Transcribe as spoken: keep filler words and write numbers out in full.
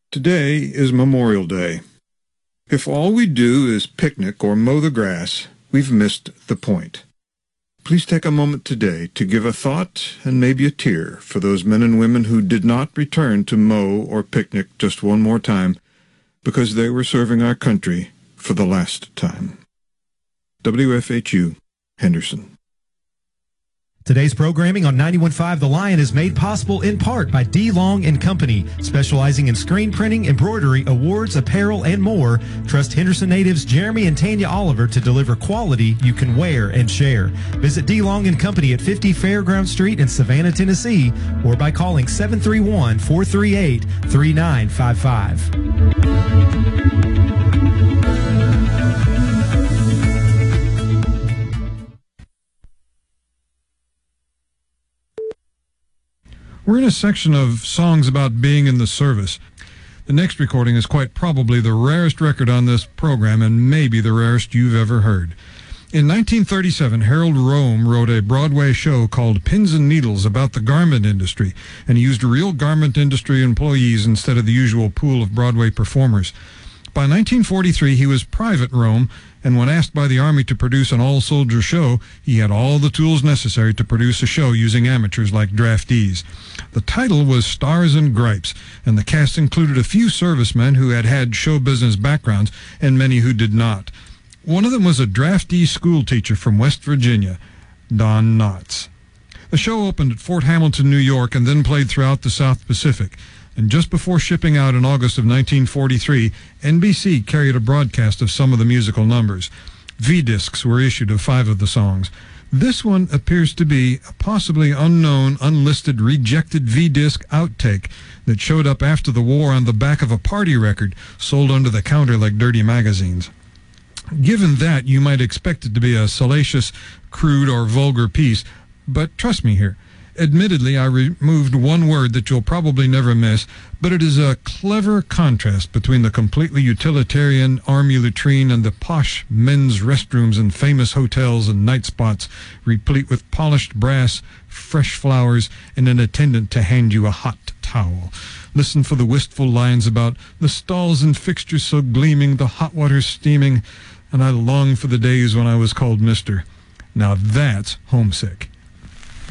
Today is Memorial Day. If all we do is picnic or mow the grass, we've missed the point. Please take a moment today to give a thought and maybe a tear for those men and women who did not return to mow or picnic just one more time because they were serving our country for the last time. W F H U, Henderson. Today's programming on ninety-one point five The Lion is made possible in part by D. Long and Company, specializing in screen printing, embroidery, awards, apparel, and more. Trust Henderson natives Jeremy and Tanya Oliver to deliver quality you can wear and share. Visit D. Long and Company at fifty Fairground Street in Savannah, Tennessee, or by calling seven three one, four three eight, three nine five five. We're in a section of songs about being in the service. The next recording is quite probably the rarest record on this program and maybe the rarest you've ever heard. In nineteen thirty-seven, Harold Rome wrote a Broadway show called Pins and Needles about the garment industry, and he used real garment industry employees instead of the usual pool of Broadway performers. By nineteen forty-three, he was Private Rome, and when asked by the Army to produce an all-soldier show, he had all the tools necessary to produce a show using amateurs like draftees. The title was Stars and Gripes, and the cast included a few servicemen who had had show business backgrounds and many who did not. One of them was a draftee school teacher from West Virginia, Don Knotts. The show opened at Fort Hamilton, New York, and then played throughout the South Pacific. And just before shipping out in August of nineteen forty-three, N B C carried a broadcast of some of the musical numbers. V-discs were issued of five of the songs. This one appears to be a possibly unknown, unlisted, rejected V-disc outtake that showed up after the war on the back of a party record sold under the counter like dirty magazines. Given that, you might expect it to be a salacious, crude, or vulgar piece, but trust me here. Admittedly, I removed one word that you'll probably never miss, but it is a clever contrast between the completely utilitarian army latrine and the posh men's restrooms in famous hotels and night spots, replete with polished brass, fresh flowers, and an attendant to hand you a hot towel. Listen for the wistful lines about the stalls and fixtures so gleaming, the hot water steaming, and I long for the days when I was called Mister Now that's homesick.